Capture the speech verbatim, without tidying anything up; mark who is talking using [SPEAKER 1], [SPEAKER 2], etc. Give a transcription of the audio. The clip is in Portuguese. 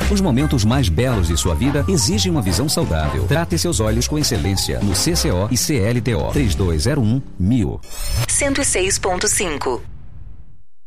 [SPEAKER 1] Os momentos mais belos de sua vida exigem uma visão saudável. Trate seus olhos com excelência no C C O e C L T O. três dois zero um mil.
[SPEAKER 2] cento e seis ponto cinco.